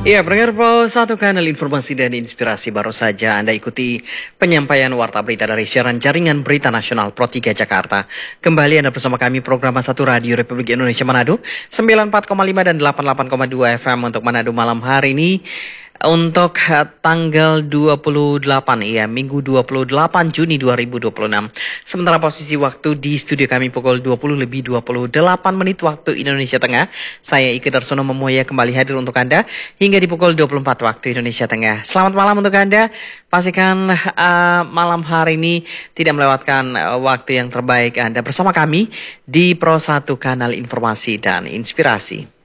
Ya, pendengar Pro 1 Kanal Informasi dan Inspirasi, baru saja Anda ikuti penyampaian Warta Berita dari siaran Jaringan Berita Nasional Pro 3 Jakarta. Kembali Anda bersama kami program 1 Radio Republik Indonesia Manado, 94,5 dan 88,2 FM untuk Manado malam hari ini. Untuk tanggal 28 ya, Minggu 28 Juni 2026. Sementara posisi waktu di studio kami pukul 20 lebih 28 menit waktu Indonesia Tengah. Saya Ike Darsono Memoya kembali hadir untuk Anda hingga di pukul 24 waktu Indonesia Tengah. Selamat malam untuk Anda. Pastikan malam hari ini tidak melewatkan waktu yang terbaik Anda bersama kami di Pro 1 Kanal Informasi dan Inspirasi.